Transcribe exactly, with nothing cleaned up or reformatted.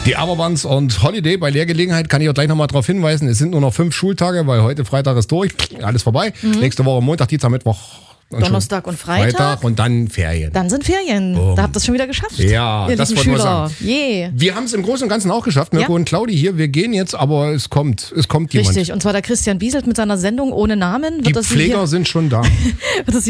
Die Aberbans und Holiday. Bei Lehrgelegenheit kann ich auch gleich nochmal darauf hinweisen, es sind nur noch fünf Schultage, weil heute Freitag ist durch, alles vorbei. Mhm. Nächste Woche Montag, Dienstag, Mittwoch. Und Donnerstag und Freitag. Freitag und dann Ferien. Dann sind Ferien. Boom. Da habt ihr es schon wieder geschafft. Ja, ihr das wollte ich sagen. Yeah. Wir haben es im Großen und Ganzen auch geschafft, Mirko Ja. und Claudi hier. Wir gehen jetzt, aber es kommt, es kommt jemand. Richtig, und zwar der Christian Bieselt mit seiner Sendung ohne Namen. Wird Die das Pfleger hier, sind schon da. wird das